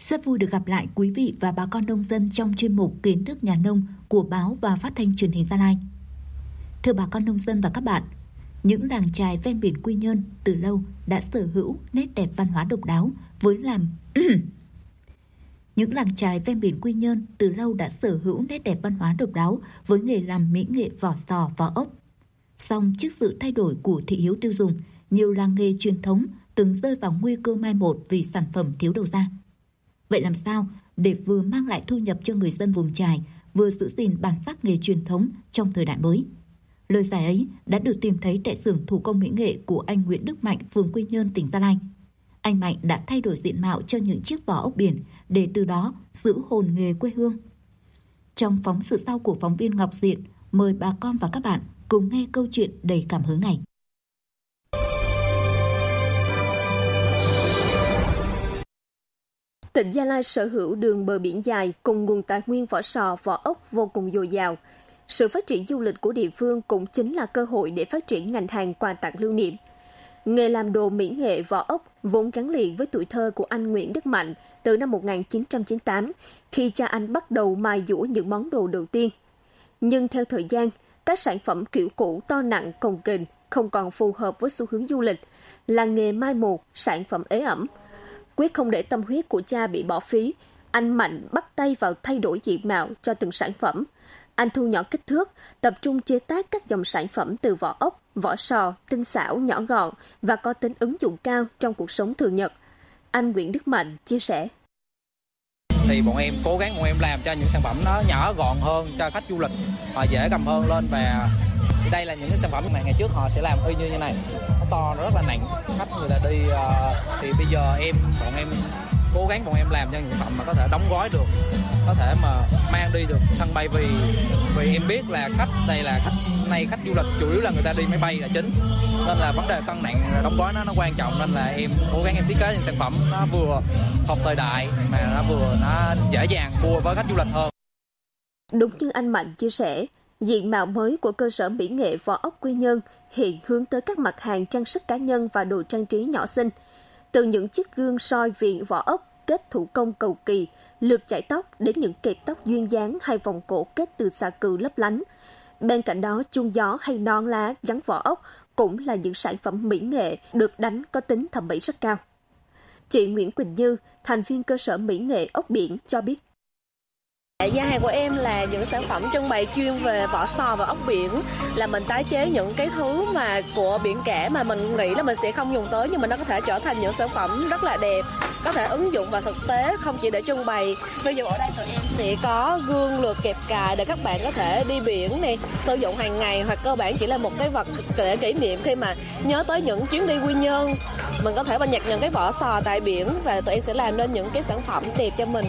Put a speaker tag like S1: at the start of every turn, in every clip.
S1: Rất vui được gặp lại quý vị và bà con nông dân trong chuyên mục Kiến thức nhà nông của báo và phát thanh truyền hình Gia Lai. Thưa bà con nông dân và các bạn, những làng chài ven biển Quy Nhơn từ lâu đã sở hữu nét đẹp văn hóa độc đáo với Những làng chài ven biển Quy Nhơn từ lâu đã sở hữu nét đẹp văn hóa độc đáo với nghề làm mỹ nghệ vỏ sò, vỏ ốc. Song trước sự thay đổi của thị hiếu tiêu dùng, nhiều làng nghề truyền thống từng rơi vào nguy cơ mai một vì sản phẩm thiếu đầu ra. Vậy làm sao để vừa mang lại thu nhập cho người dân vùng chài, vừa giữ gìn bản sắc nghề truyền thống trong thời đại mới? Lời giải ấy đã được tìm thấy tại xưởng thủ công mỹ nghệ của anh Nguyễn Đức Mạnh, phường Quy Nhơn, tỉnh Gia Lai. Anh Mạnh đã thay đổi diện mạo cho những chiếc vỏ ốc biển để từ đó giữ hồn nghề quê hương. Trong phóng sự sau của phóng viên Ngọc Diện, mời bà con và các bạn cùng nghe câu chuyện đầy cảm hứng này.
S2: Tỉnh Gia Lai sở hữu đường bờ biển dài cùng nguồn tài nguyên vỏ sò, vỏ ốc vô cùng dồi dào. Sự phát triển du lịch của địa phương cũng chính là cơ hội để phát triển ngành hàng quà tặng lưu niệm. Nghề làm đồ mỹ nghệ vỏ ốc vốn gắn liền với tuổi thơ của anh Nguyễn Đức Mạnh từ năm 1998, khi cha anh bắt đầu mài dũa những món đồ đầu tiên. Nhưng theo thời gian, các sản phẩm kiểu cũ to nặng cồng kềnh không còn phù hợp với xu hướng du lịch, làng nghề mai một, sản phẩm ế ẩm. Quyết không để tâm huyết của cha bị bỏ phí, anh Mạnh bắt tay vào thay đổi diện mạo cho từng sản phẩm. Anh thu nhỏ kích thước, tập trung chế tác các dòng sản phẩm từ vỏ ốc, vỏ sò, tinh xảo, nhỏ gọn và có tính ứng dụng cao trong cuộc sống thường nhật. Anh Nguyễn Đức Mạnh chia sẻ.
S3: Thì bọn em cố gắng làm cho những sản phẩm nó nhỏ gọn hơn cho khách du lịch, họ dễ cầm hơn lên, và đây là những cái sản phẩm mà ngày trước họ sẽ làm y như này, nó to, nó rất là nặng, khách người ta đi thì bây giờ bọn em cố gắng làm cho những sản phẩm mà có thể đóng gói được, có thể mà mang đi được sân bay, vì em biết là khách đây là khách du lịch chủ yếu là người ta đi máy bay là chính, nên là vấn đề cân nặng đóng gói nó quan trọng, nên là em cố gắng em thiết kế những sản phẩm nó vừa hợp thời đại mà nó dễ dàng mua với khách du lịch hơn.
S2: Đúng như anh Mạnh chia sẻ, diện mạo mới của cơ sở mỹ nghệ vỏ ốc Quy Nhơn hiện hướng tới các mặt hàng trang sức cá nhân và đồ trang trí nhỏ xinh. Từ những chiếc gương soi viền vỏ ốc kết thủ công cầu kỳ, lược chải tóc đến những kẹp tóc duyên dáng hay vòng cổ kết từ xà cừ lấp lánh. Bên cạnh đó, chuông gió hay nón lá gắn vỏ ốc cũng là những sản phẩm mỹ nghệ được đánh có tính thẩm mỹ rất cao. Chị Nguyễn Quỳnh Như, thành viên cơ sở mỹ nghệ ốc biển cho biết.
S4: Gian hàng của em là những sản phẩm trưng bày chuyên về vỏ sò và ốc biển, là mình tái chế những cái thứ mà của biển cả mà mình nghĩ là mình sẽ không dùng tới, nhưng mà nó có thể trở thành những sản phẩm rất là đẹp, có thể ứng dụng vào thực tế, không chỉ để trưng bày. Ví dụ ở đây tụi em sẽ có gương lược kẹp cài để các bạn có thể đi biển này, sử dụng hàng ngày, hoặc cơ bản chỉ là một cái vật để kỷ niệm khi mà nhớ tới những chuyến đi Quy Nhơn. Mình có thể nhặt những cái vỏ sò tại biển và tụi em sẽ làm nên những cái sản phẩm đẹp cho mình.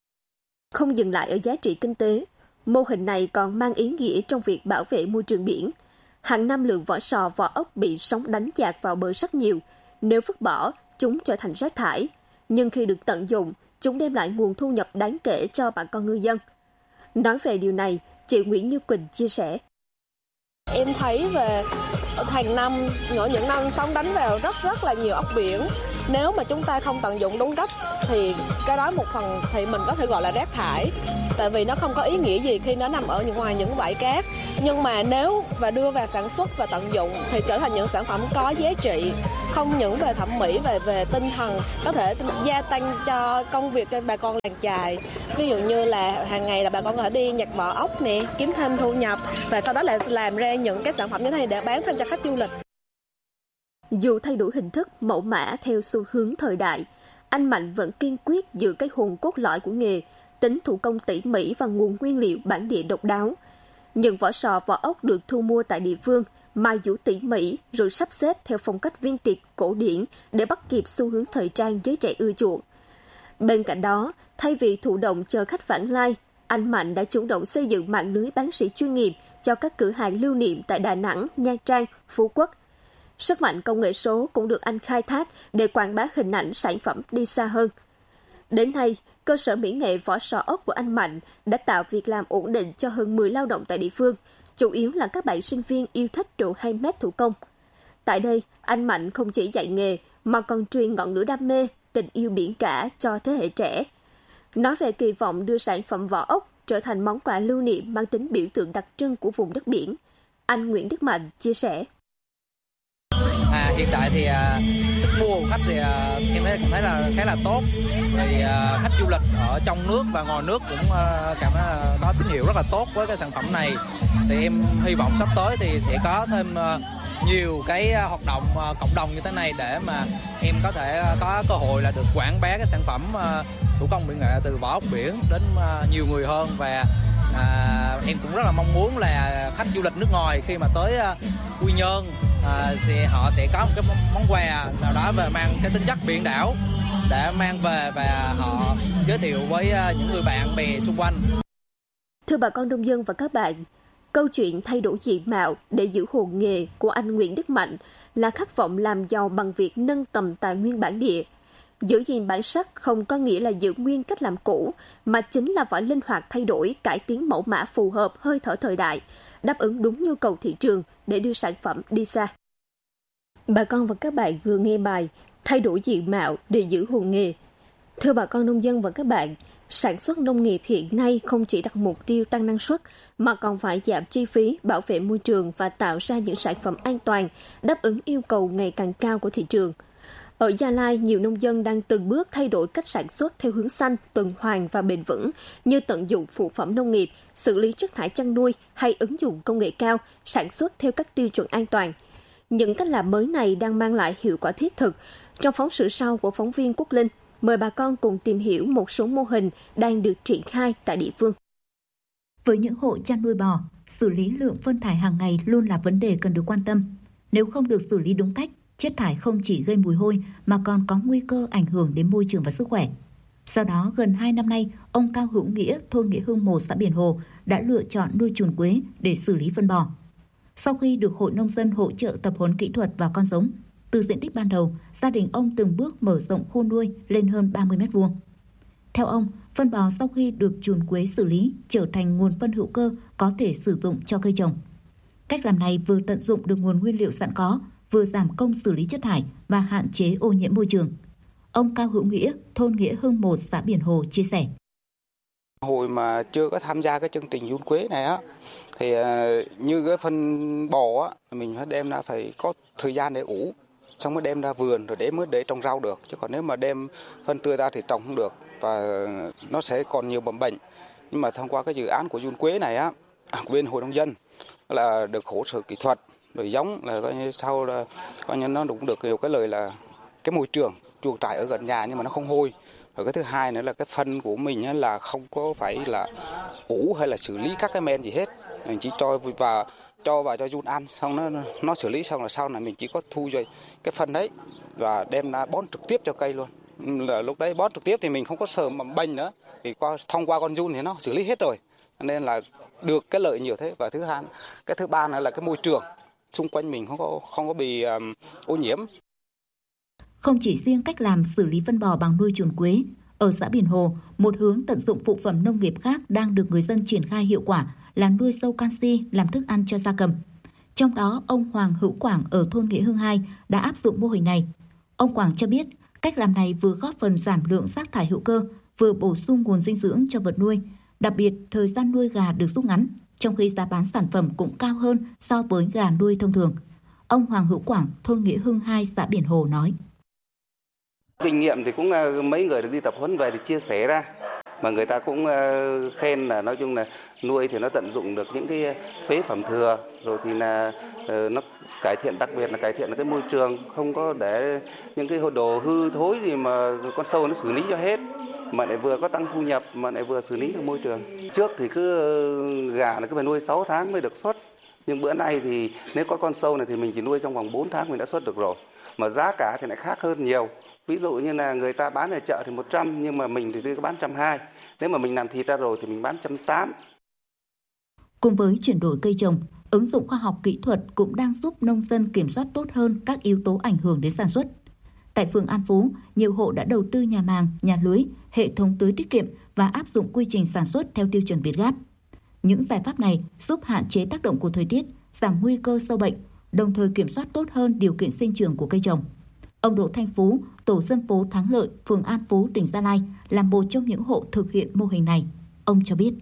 S2: Không dừng lại ở giá trị kinh tế, mô hình này còn mang ý nghĩa trong việc bảo vệ môi trường biển. Hàng năm lượng vỏ sò, vỏ ốc bị sóng đánh dạt vào bờ rất nhiều. Nếu vứt bỏ, chúng trở thành rác thải. Nhưng khi được tận dụng, chúng đem lại nguồn thu nhập đáng kể cho bà con ngư dân. Nói về điều này, chị Nguyễn Như Quỳnh chia sẻ.
S4: Em thấy về hàng năm, những năm sóng đánh vào rất là nhiều ốc biển. Nếu mà chúng ta không tận dụng đúng cách thì cái đó một phần thì mình có thể gọi là rác thải. Tại vì nó không có ý nghĩa gì khi nó nằm ở ngoài những bãi cát. Nhưng mà nếu và đưa vào sản xuất và tận dụng thì trở thành những sản phẩm có giá trị, không những về thẩm mỹ, về tinh thần, có thể gia tăng cho công việc cho bà con làng chài. Ví dụ như là hàng ngày là bà con có thể đi nhặt vỏ ốc nè, kiếm thêm thu nhập, và sau đó lại làm ra những cái sản phẩm như thế này để bán thêm cho khách du lịch.
S2: Dù thay đổi hình thức, mẫu mã theo xu hướng thời đại, anh Mạnh vẫn kiên quyết giữ cái hồn cốt lõi của nghề, tính thủ công tỉ mỉ và nguồn nguyên liệu bản địa độc đáo. Những vỏ sò, vỏ ốc được thu mua tại địa phương, mài dũa tỉ mỉ rồi sắp xếp theo phong cách vintage cổ điển để bắt kịp xu hướng thời trang giới trẻ ưa chuộng. Bên cạnh đó, thay vì thụ động chờ khách vãng lai, anh Mạnh đã chủ động xây dựng mạng lưới bán sỉ chuyên nghiệp cho các cửa hàng lưu niệm tại Đà Nẵng, Nha Trang, Phú Quốc. Sức mạnh công nghệ số cũng được anh khai thác để quảng bá hình ảnh sản phẩm đi xa hơn. Đến nay, cơ sở mỹ nghệ vỏ sò ốc của anh Mạnh đã tạo việc làm ổn định cho hơn 10 lao động tại địa phương, chủ yếu là các bạn sinh viên yêu thích đồ handmade thủ công. Tại đây, anh Mạnh không chỉ dạy nghề mà còn truyền ngọn lửa đam mê, tình yêu biển cả cho thế hệ trẻ. Nói về kỳ vọng đưa sản phẩm vỏ ốc trở thành món quà lưu niệm mang tính biểu tượng đặc trưng của vùng đất biển, anh Nguyễn Đức Mạnh chia sẻ.
S3: Hiện tại thì sức mua của khách thì em cảm thấy là khá là tốt. Thì khách du lịch ở trong nước và ngoài nước cũng cảm thấy là có tín hiệu rất là tốt với cái sản phẩm này. Thì em hy vọng sắp tới thì sẽ có thêm nhiều cái hoạt động cộng đồng như thế này để mà em có thể có cơ hội là được quảng bá cái sản phẩm thủ công mỹ nghệ từ vỏ ốc biển đến nhiều người hơn. Và em cũng rất là mong muốn là khách du lịch nước ngoài khi mà tới Quy Nhơn họ sẽ có một cái món quà nào đó về mang cái tính chất biển đảo để mang về và họ giới thiệu với những người bạn bè xung quanh.
S2: Thưa bà con nông dân và các bạn, câu chuyện thay đổi diện mạo để giữ hồn nghề của anh Nguyễn Đức Mạnh là khát vọng làm giàu bằng việc nâng tầm tài nguyên bản địa. Giữ gìn bản sắc không có nghĩa là giữ nguyên cách làm cũ, mà chính là phải linh hoạt thay đổi, cải tiến mẫu mã phù hợp hơi thở thời đại, đáp ứng đúng nhu cầu thị trường để đưa sản phẩm đi xa. Bà con và các bạn vừa nghe bài Thay đổi diện mạo để giữ hồn nghề. Thưa bà con nông dân và các bạn, sản xuất nông nghiệp hiện nay không chỉ đặt mục tiêu tăng năng suất, mà còn phải giảm chi phí, bảo vệ môi trường và tạo ra những sản phẩm an toàn, đáp ứng yêu cầu ngày càng cao của thị trường. Ở Gia Lai, nhiều nông dân đang từng bước thay đổi cách sản xuất theo hướng xanh, tuần hoàn và bền vững, như tận dụng phụ phẩm nông nghiệp, xử lý chất thải chăn nuôi hay ứng dụng công nghệ cao, sản xuất theo các tiêu chuẩn an toàn. Những cách làm mới này đang mang lại hiệu quả thiết thực. Trong phóng sự sau của phóng viên Quốc Linh, mời bà con cùng tìm hiểu một số mô hình đang được triển khai tại địa phương.
S1: Với những hộ chăn nuôi bò, xử lý lượng phân thải hàng ngày luôn là vấn đề cần được quan tâm. Nếu không được xử lý đúng cách, chất thải không chỉ gây mùi hôi mà còn có nguy cơ ảnh hưởng đến môi trường và sức khỏe. Do đó, gần 2 năm nay, ông Cao Hữu Nghĩa, thôn Nghĩa Hưng 1, xã Biển Hồ đã lựa chọn nuôi trùn quế để xử lý phân bò. Sau khi được hội nông dân hỗ trợ tập huấn kỹ thuật và con giống, từ diện tích ban đầu, gia đình ông từng bước mở rộng khu nuôi lên hơn 30 m². Theo ông, phân bò sau khi được trùn quế xử lý trở thành nguồn phân hữu cơ có thể sử dụng cho cây trồng. Cách làm này vừa tận dụng được nguồn nguyên liệu sẵn có, vừa giảm công xử lý chất thải và hạn chế ô nhiễm môi trường. Ông Cao Hữu Nghĩa, thôn Nghĩa Hưng 1, xã Biển Hồ chia sẻ.
S5: Hồi mà chưa có tham gia cái chương trình trùn quế này á, thì như cái phân bò á, mình phải đem ra phải có thời gian để ủ, xong mới đem ra vườn rồi để trồng rau được. Chứ còn nếu mà đem phân tươi ra thì trồng không được và nó sẽ còn nhiều mầm bệnh. Nhưng mà thông qua cái dự án của trùn quế này á, của bên hội nông dân là được hỗ trợ kỹ thuật, rồi giống là coi như sau là coi như nó cũng được nhiều cái lời là cái môi trường chuồng trại ở gần nhà nhưng mà nó không hôi. Rồi cái thứ hai nữa là cái phân của mình là không có phải là ủ hay là xử lý các cái men gì hết, mình chỉ cho vào cho giun ăn, xong nó xử lý xong là sau này mình chỉ có thu rồi cái phân đấy và đem ra bón trực tiếp cho cây luôn. Là lúc đấy bón trực tiếp thì mình không có sợ mầm bệnh nữa, thì thông qua con giun thì nó xử lý hết rồi, nên là được cái lợi nhiều thế. Và cái thứ ba nữa là cái môi trường xung quanh mình không có bị ô nhiễm.
S1: Không chỉ riêng cách làm xử lý phân bò bằng nuôi trùn quế, ở xã Biển Hồ, một hướng tận dụng phụ phẩm nông nghiệp khác đang được người dân triển khai hiệu quả là nuôi sâu canxi làm thức ăn cho gia cầm. Trong đó, ông Hoàng Hữu Quảng ở thôn Nghĩa Hưng 2 đã áp dụng mô hình này. Ông Quảng cho biết, cách làm này vừa góp phần giảm lượng rác thải hữu cơ, vừa bổ sung nguồn dinh dưỡng cho vật nuôi. Đặc biệt, thời gian nuôi gà được rút ngắn, trong khi giá bán sản phẩm cũng cao hơn so với gà nuôi thông thường. Ông Hoàng Hữu Quảng, thôn Nghĩa Hưng 2, xã Biển Hồ nói.
S6: Kinh nghiệm thì cũng mấy người được đi tập huấn về thì chia sẻ ra, mà người ta cũng khen là nói chung là nuôi thì nó tận dụng được những cái phế phẩm thừa, rồi thì là nó cải thiện, đặc biệt là cải thiện cái môi trường, không có để những cái đồ hư thối gì mà con sâu nó xử lý cho hết, mà lại vừa có tăng thu nhập mà lại vừa xử lý được môi trường. Trước thì cứ gà là cứ phải nuôi 6 tháng mới được xuất, nhưng bữa nay thì nếu có con sâu này thì mình chỉ nuôi trong vòng 4 tháng mình đã xuất được rồi, mà giá cả thì lại khác hơn nhiều. Ví dụ như là người ta bán ở chợ thì 100, nhưng mà mình thì bán 120. Nếu mà mình làm thịt ra rồi thì mình bán 180.
S1: Cùng với chuyển đổi cây trồng, ứng dụng khoa học kỹ thuật cũng đang giúp nông dân kiểm soát tốt hơn các yếu tố ảnh hưởng đến sản xuất. Tại phường An Phú, nhiều hộ đã đầu tư nhà màng, nhà lưới, hệ thống tưới tiết kiệm và áp dụng quy trình sản xuất theo tiêu chuẩn Việt Gáp. Những giải pháp này giúp hạn chế tác động của thời tiết, giảm nguy cơ sâu bệnh, đồng thời kiểm soát tốt hơn điều kiện sinh trưởng của cây trồng. Ông Đỗ Thanh Phú, tổ dân phố Thắng Lợi, phường An Phú, tỉnh Gia Lai là một trong những hộ thực hiện mô hình này. Ông cho biết.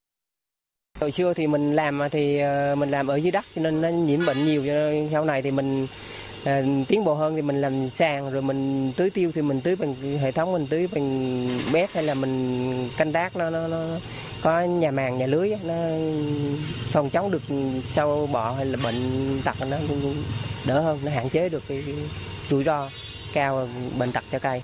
S7: Hồi xưa thì mình làm ở dưới đất cho nên nó nhiễm bệnh nhiều, cho nên sau này thì mình tiến bộ hơn thì mình làm sàn, rồi mình tưới tiêu thì mình tưới bằng hệ thống, mình tưới bằng bếp, hay là mình canh tác nó có nhà màng nhà lưới, nó phòng chống được sâu bọ hay là bệnh tật, nó đỡ hơn, nó hạn chế được cái rủi ro cao bệnh tật cho cây.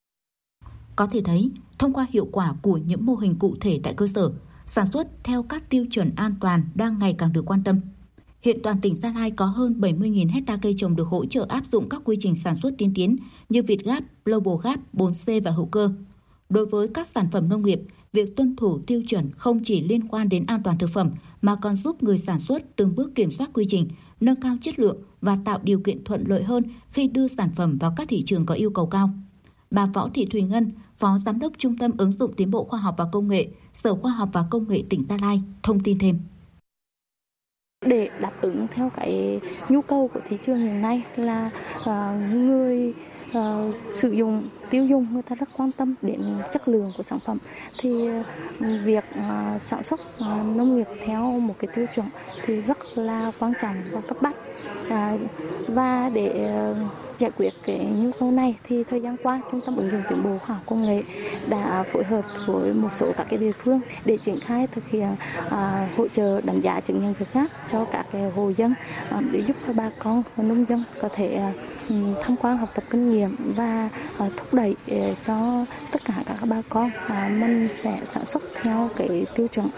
S1: Có thể thấy, thông qua hiệu quả của những mô hình cụ thể tại cơ sở, sản xuất theo các tiêu chuẩn an toàn đang ngày càng được quan tâm. Hiện toàn tỉnh Gia Lai có hơn 70.000 hectare cây trồng được hỗ trợ áp dụng các quy trình sản xuất tiên tiến như VietGAP, GlobalGAP, 4C và hữu cơ. Đối với các sản phẩm nông nghiệp, việc tuân thủ tiêu chuẩn không chỉ liên quan đến an toàn thực phẩm mà còn giúp người sản xuất từng bước kiểm soát quy trình, nâng cao chất lượng và tạo điều kiện thuận lợi hơn khi đưa sản phẩm vào các thị trường có yêu cầu cao. Bà Võ Thị Thùy Ngân, Phó Giám đốc Trung tâm Ứng dụng Tiến bộ Khoa học và Công nghệ, Sở Khoa học và Công nghệ tỉnh Gia Lai thông tin thêm.
S8: Để đáp ứng theo cái nhu cầu của thị trường hiện nay là người sử dụng, tiêu dùng người ta rất quan tâm đến chất lượng của sản phẩm, thì việc sản xuất nông nghiệp theo một cái tiêu chuẩn thì rất là quan trọng và cấp bách. Và để giải quyết cái nhu cầu này thì thời gian qua Trung tâm Ứng dụng Tiến bộ Khoa học Công nghệ đã phối hợp với một số các cái địa phương để triển khai thực hiện hỗ trợ đánh giá chứng nhận Việt Gáp cho các cái hộ dân, để giúp cho bà con và nông dân có thể tham quan học tập kinh nghiệm và thúc đẩy cho tất cả các bà con mình sẽ sản xuất theo cái tiêu chuẩn,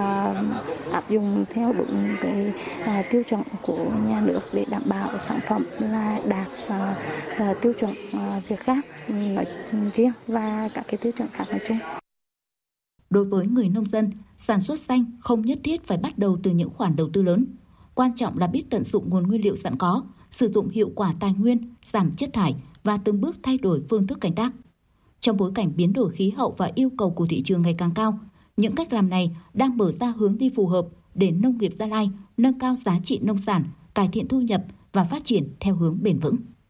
S8: áp dụng theo đúng cái tiêu chuẩn của nhà nước để đảm bảo sản phẩm là đạt tiêu chuẩn Việt Gáp nói riêng và các cái tiêu chuẩn khác nói chung.
S1: Đối với người nông dân, sản xuất xanh không nhất thiết phải bắt đầu từ những khoản đầu tư lớn. Quan trọng là biết tận dụng nguồn nguyên liệu sẵn có, sử dụng hiệu quả tài nguyên, giảm chất thải và từng bước thay đổi phương thức canh tác. Trong bối cảnh biến đổi khí hậu và yêu cầu của thị trường ngày càng cao, những cách làm này đang mở ra hướng đi phù hợp để nông nghiệp Gia Lai nâng cao giá trị nông sản, cải thiện thu nhập và phát triển theo hướng bền vững.